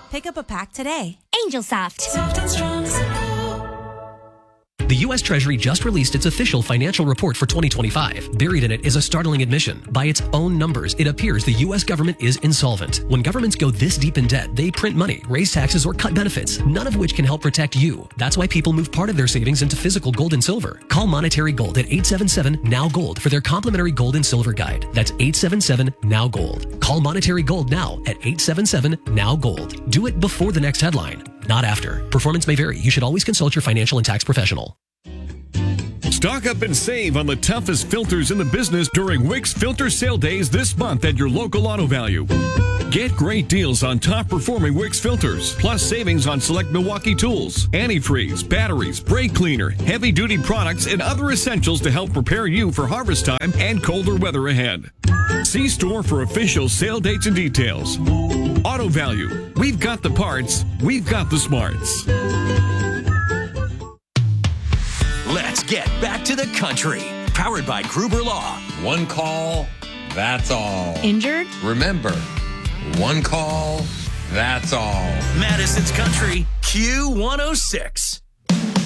Pick up a pack today. Angel Soft. Soft and strong, simple. The U.S. Treasury just released its official financial report for 2025. Buried in it is a startling admission. By its own numbers, it appears the U.S. government is insolvent. When governments go this deep in debt, they print money, raise taxes, or cut benefits, none of which can help protect you. That's why people move part of their savings into physical gold and silver. Call Monetary Gold at 877-NOW-GOLD for their complimentary gold and silver guide. That's 877-NOW-GOLD. Call Monetary Gold now at 877-NOW-GOLD. Do it before the next headline, not after. Performance may vary. You should always consult your financial and tax professional. Stock up and save on the toughest filters in the business during Wick's Filter Sale Days this month at your local Auto Value. Get great deals on top-performing Wick's filters, plus savings on select Milwaukee tools, antifreeze, batteries, brake cleaner, heavy-duty products, and other essentials to help prepare you for harvest time and colder weather ahead. See store for official sale dates and details. Auto Value. We've got the parts. We've got the smarts. Let's get back to the country. Powered by Gruber Law. One call, that's all. Injured? Remember, one call, that's all. Madison's Country, Q106.